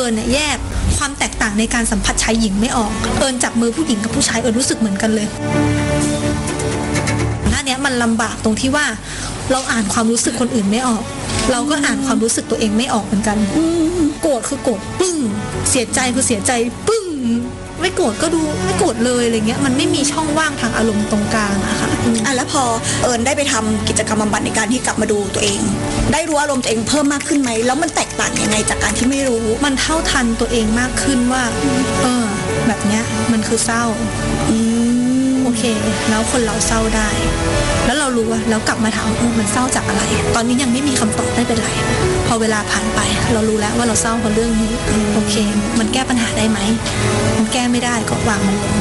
ญเนี่ยแยกความแตกต่างในการสัมผัสชายหญิงไม่ออกเอิญจับมือผู้หญิงกับผู้ชายเอิญรู้สึกเหมือนกันเลยหน้าเนี้ยมันลำบากตรงที่ว่าเราอ่านความรู้สึกคนอื่นไม่ออกเราก็อ่านความรู้สึกตัวเองไม่ออกเหมือนกันโกรธคือโกรธปึ้งเสียใจคือเสียใจปึ้งไม่โกรธก็ดูไม่โกรธเลยอะไรเงี้ยมันไม่มีช่องว่างทางอารมณ์ตรงกลางอะค่ะแล้วพอเอิญได้ไปทำกิจกรรมบำบัดในการที่กลับมาดูตัวเองได้รู้อารมณ์ตัวเองเพิ่มมากขึ้นไหมแล้วมันแตกต่างยังไงจากการที่ไม่รู้มันเท่าทันตัวเองมากขึ้นว่าแบบเนี้ยมันคือเศร้าโอเคแล้วคนเราเศร้าได้แล้วเรารู้ว่าแล้วกลับมาถามมันเศร้าจากอะไรตอนนี้ยังไม่มีคำตอบไม่เป็นไรพอเวลาผ่านไปเรารู้แล้วว่าเราเศร้าเพราะเรื่องนี้โอเคมันแก้ปัญหาได้ไหมมันแก้ไม่ได้ก็วางมันลง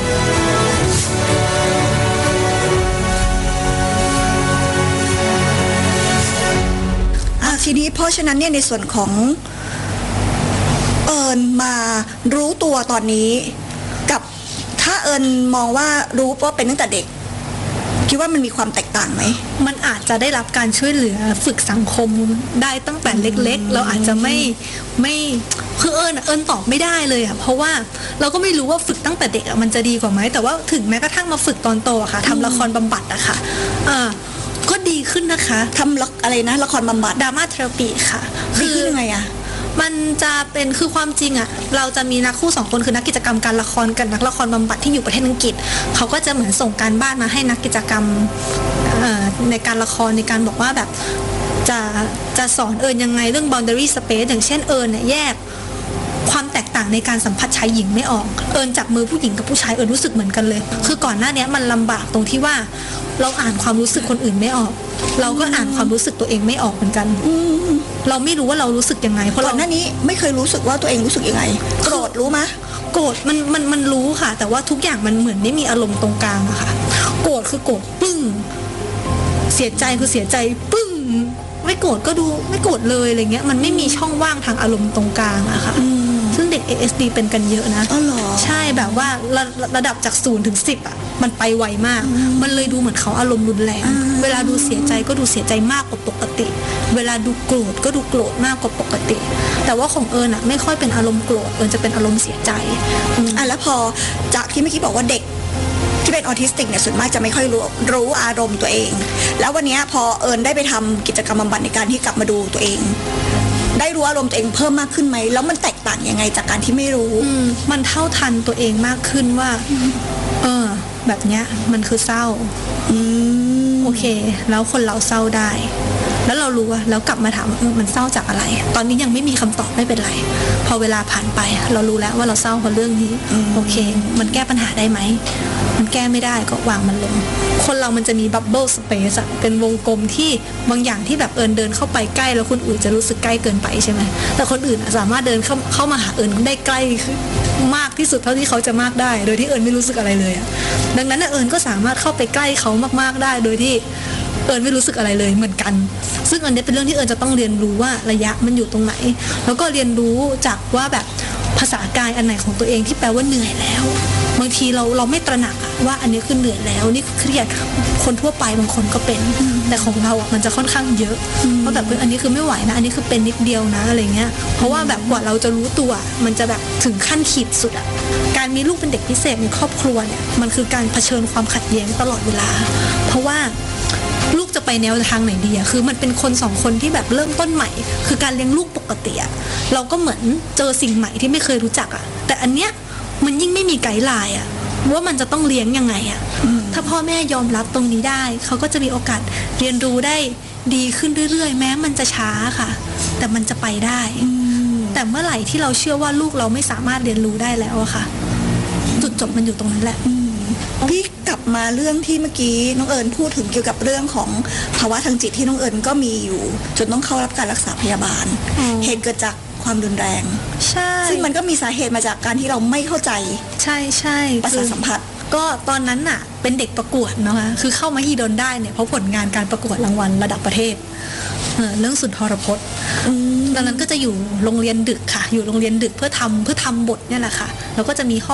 ทีนี้เพราะฉะนั้นเนี่ยในส่วนของเอิญมารู้ตัวตอนนี้กับถ้าเอิญมองว่ารู้ว่าเป็นตั้งแต่เด็กคิดว่ามันมีความแตกต่างไหมมันอาจจะได้รับการช่วยเหลือฝึกสังคมได้ตั้งแต่เล็กๆเราอาจจะไม่คือเอิญตอบไม่ได้เลยอะเพราะว่าเราก็ไม่รู้ว่าฝึกตั้งแต่เด็กมันจะดีกว่าไหมแต่ว่าถึงแม้กระทั่งมาฝึกตอนโตอะค่ะทำละครบำบัดอะค่ะก็ดีขึ้นนะคะทำอะไรนะละครบำบัดดราม่าเทอราปีค่ะคือยังไงอะมันจะเป็นคือความจริงอะเราจะมีนักคู่2คนคือนักกิจกรรมการละครกับนักละครบำบัดที่อยู่ประเทศอังกฤษเขาก็จะเหมือนส่งการบ้านมาให้นักกิจกรรมในการละครในการบอกว่าแบบจะสอนเอิญยังไงเรื่อง boundary space อย่างเช่นเอิญเนี่ยแยกความแตกต่างในการสัมผัสชายหญิงไม่ออกเอิญจับมือผู้หญิงกับผู้ชายเอิญรู้สึกเหมือนกันเลยคือก่อนหน้านี้มันลำบากตรงที่ว่าเราอ่านความรู้สึกคนอื่นไม่ออกเราก็อ่านความรู้สึกตัวเองไม่ออกเหมือนกันเราไม่รู้ว่าเรารู้สึกยังไงเพราะก่อนหน้านี้ไม่เคยรู้สึกว่าตัวเองรู้สึกยังไงโกรธรู้มะโกรธมันรู้ค่ะแต่ว่าทุกอย่างมันเหมือนไม่มีอารมณ์ตรงกลางอะค่ะโกรธคือโกรธปึ้งเสียใจคือเสียใจปึ้งไม่โกรธก็ดูไม่โกรธเลยอะไรเงี้ยมันไม่มีช่องว่างทางอารมณ์ตรงกลางอะค่ะซึ่งเด็ก ASD เป็นกันเยอะนะอ๋อเหรอใช่แบบว่าระดับจาก0 ถึง 10อะมันไปไวมากมันเลยดูเหมือนเขาอารมณ์รุนแรงเวลาดูเสียใจก็ดูเสียใจมากกว่าปกติเวลาดูโกรธก็ดูโกรธมากกว่าปกติแต่ว่าของเอิญอะไม่ค่อยเป็นอารมณ์โกรธเอิญจะเป็นอารมณ์เสียใจแล้วพอจากที่เมื่อกี้บอกว่าเด็กที่เป็นออทิสติกเนี่ยส่วนมากจะไม่ค่อยรู้อารมณ์ตัวเองแล้ววันนี้พอเอิญได้ไปทำกิจกรรมบำบัดในการที่กลับมาดูตัวเองได้รู้อารมณ์ตัวเองเพิ่มมากขึ้นไหมแล้วมันแตกต่างยังไงจากการที่ไม่รู้มันเท่าทันตัวเองมากขึ้นว่าแบบเนี้ยมันคือเศร้าโอเคแล้วคนเราเศร้าได้แล้วเรารู้ว่าแล้วกลับมาถามมันเศร้าจากอะไรตอนนี้ยังไม่มีคำตอบไม่เป็นไรพอเวลาผ่านไปเรารู้แล้วว่าเราเศร้าเพราะเรื่องนี้โอเคมันแก้ปัญหาได้ไหมมันแก้ไม่ได้ก็วางมันลงคนเรามันจะมีบับเบิ้ลสเปซอะเป็นวงกลมที่บางอย่างที่แบบเอิญเดินเข้าไปใกล้แล้วคนอื่นจะรู้สึกใกล้เกินไปใช่ไหมแต่คนอื่นสามารถเดินเข้ามาหาเอิญได้ใกล้มากที่สุดเท่าที่เขาจะมากได้โดยที่เอิญไม่รู้สึกอะไรเลยอะดังนั้นเอิญก็สามารถเข้าไปใกล้เขามากๆได้โดยที่เอิญไม่รู้สึกอะไรเลยเหมือนกันซึ่งอันนี้เป็นเรื่องที่เอิญจะต้องเรียนรู้ว่าระยะมันอยู่ตรงไหนแล้วก็เรียนรู้จากว่าแบบภาษากายอันไหนของตัวเองที่แปลว่าเหนื่อยแล้วบางทีเราไม่ตระหนักว่าอันนี้คือเหนื่อยแล้วนี่เครียดคนทั่วไปบางคนก็เป็นแต่ของเรามันจะค่อนข้างเยอะเพราะแบบอันนี้คือไม่ไหวนะอันนี้คือเป็นนิดเดียวนะอะไรเงี้ยเพราะว่าแบบกว่าเราจะรู้ตัวมันจะแบบถึงขั้นขีดสุดอะการมีลูกเป็นเด็กพิเศษในครอบครัวเนี่ยมันคือการเผชิญความขัดแย้งตลอดเวลาเพราะว่าลูกจะไปแนวทางไหนดีอะคือมันเป็นคน2คนที่แบบเริ่มต้นใหม่คือการเลี้ยงลูกปกติอะเราก็เหมือนเจอสิ่งใหม่ที่ไม่เคยรู้จักอะแต่อันเนี้ยมันยิ่งไม่มีไกด์ไลน์อะว่ามันจะต้องเลี้ยงยังไงอะถ้าพ่อแม่ยอมรับตรงนี้ได้เขาก็จะมีโอกาสเรียนรู้ได้ดีขึ้นเรื่อยๆแม้มันจะช้าค่ะแต่มันจะไปได้แต่เมื่อไหร่ที่เราเชื่อว่าลูกเราไม่สามารถเรียนรู้ได้แล้วอะค่ะจุดจบมันอยู่ตรงนั้นแหละพี่กลับมาเรื่องที่เมื่อกี้น้องเอิญพูดถึงเกี่ยวกับเรื่องของภาวะทางจิตที่น้องเอิญก็มีอยู่จนต้องเข้ารับการรักษาพยาบาลเหตุเกิดจากความรุนแรงใช่ซึ่งมันก็มีสาเหตุมาจากการที่เราไม่เข้าใจใช่ใช่ประสาทสัมผัสก็ตอนนั้นน่ะเป็นเด็กประกวดนะคะคือเข้ามาฮีดนได้เนี่ยเพราะผลงานการประกวดรางวัลระดับประเทศเรื่องสุนทรพจน์ตอนนั้นก็จะอยู่โรงเรียนดึกค่ะอยู่โรงเรียนดึกเพื่อทำบทเนี่ยแหละค่ะแล้วก็จะมี